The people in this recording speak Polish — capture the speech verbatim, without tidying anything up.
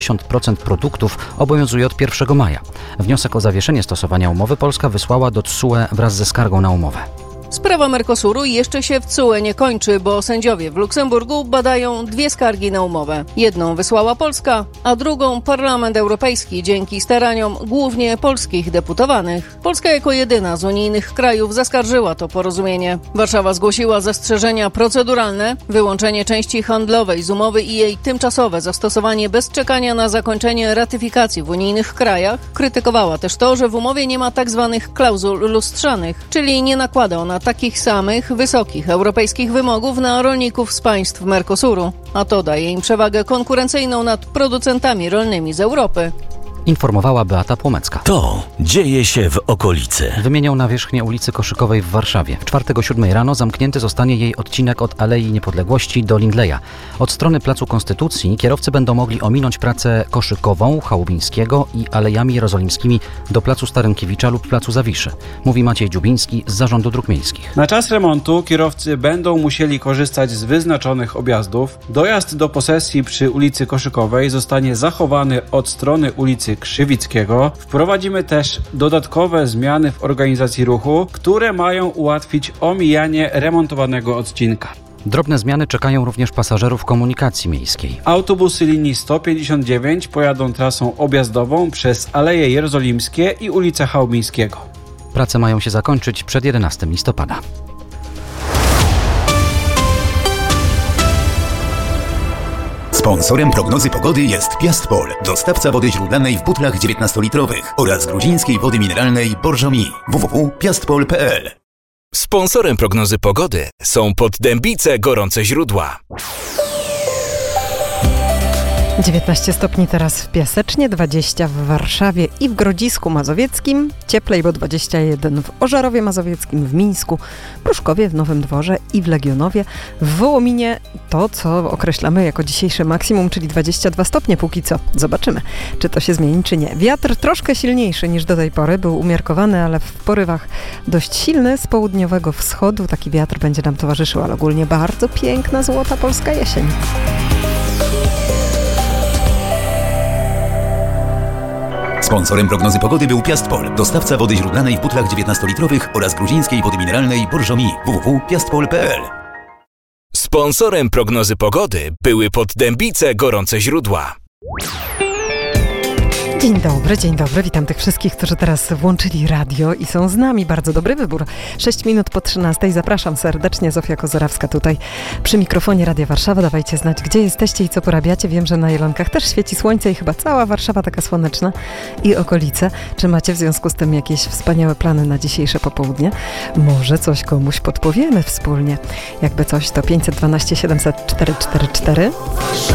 pięćdziesiąt procent produktów obowiązuje od pierwszego maja. Wniosek o zawieszenie stosowania umowy Polska wysłała do T S U E wraz ze skargą na umowę. Sprawa Mercosuru jeszcze się w T S U E nie kończy, bo sędziowie w Luksemburgu badają dwie skargi na umowę. Jedną wysłała Polska, a drugą Parlament Europejski dzięki staraniom głównie polskich deputowanych. Polska jako jedyna z unijnych krajów zaskarżyła to porozumienie. Warszawa zgłosiła zastrzeżenia proceduralne, wyłączenie części handlowej z umowy i jej tymczasowe zastosowanie bez czekania na zakończenie ratyfikacji w unijnych krajach. Krytykowała też to, że w umowie nie ma tzw. klauzul lustrzanych, czyli nie nakłada ona takich samych, wysokich europejskich wymogów na rolników z państw Mercosuru, a to daje im przewagę konkurencyjną nad producentami rolnymi z Europy. Informowała Beata Płomecka. To dzieje się w okolicy. Wymienią nawierzchnię ulicy Koszykowej w Warszawie. W czwartek o siódmej rano zamknięty zostanie jej odcinek od Alei Niepodległości do Lindleya. Od strony Placu Konstytucji kierowcy będą mogli ominąć pracę Koszykową, Chałubińskiego i Alejami Jerozolimskimi do Placu Starynkiewicza lub Placu Zawiszy. Mówi Maciej Dziubiński z Zarządu Dróg Miejskich. Na czas remontu kierowcy będą musieli korzystać z wyznaczonych objazdów. Dojazd do posesji przy ulicy Koszykowej zostanie zachowany od strony ulicy Krzywickiego. Wprowadzimy też dodatkowe zmiany w organizacji ruchu, które mają ułatwić omijanie remontowanego odcinka. Drobne zmiany czekają również pasażerów komunikacji miejskiej. Autobusy linii sto pięćdziesiąt dziewięć pojadą trasą objazdową przez Aleje Jerozolimskie i ulicę Chałubińskiego. Prace mają się zakończyć przed jedenastego listopada. Sponsorem prognozy pogody jest Piastpol, dostawca wody źródlanej w butlach dziewiętnastolitrowych oraz gruzińskiej wody mineralnej Borżomi. w w w kropka piastpol kropka p l. Sponsorem prognozy pogody są Poddębice Gorące Źródła. dziewiętnaście stopni teraz w Piasecznie, dwadzieścia w Warszawie i w Grodzisku Mazowieckim, cieplej, bo dwadzieścia jeden w Ożarowie Mazowieckim, w Mińsku, Pruszkowie, w Nowym Dworze i w Legionowie. W Wołominie to, co określamy jako dzisiejsze maksimum, czyli dwadzieścia dwa stopnie póki co. Zobaczymy, czy to się zmieni, czy nie. Wiatr troszkę silniejszy niż do tej pory, był umiarkowany, ale w porywach dość silny z południowego wschodu. Taki wiatr będzie nam towarzyszył, ale ogólnie bardzo piękna, złota polska jesień. Sponsorem prognozy pogody był Piastpol, dostawca wody źródlanej w butlach dziewiętnastolitrowych oraz gruzińskiej wody mineralnej Borżomi. w w w kropka piastpol kropka p l. Sponsorem prognozy pogody były Poddębice Gorące Źródła. Dzień dobry, dzień dobry. Witam tych wszystkich, którzy teraz włączyli radio i są z nami. Bardzo dobry wybór. sześć minut po trzynastej. Zapraszam serdecznie. Zofia Kozorawska tutaj przy mikrofonie Radia Warszawa. Dawajcie znać, gdzie jesteście i co porabiacie. Wiem, że na Jelonkach też świeci słońce i chyba cała Warszawa taka słoneczna i okolice. Czy macie w związku z tym jakieś wspaniałe plany na dzisiejsze popołudnie? Może coś komuś podpowiemy wspólnie. Jakby coś, to pięćset dwanaście siedemset czterysta czterdzieści cztery.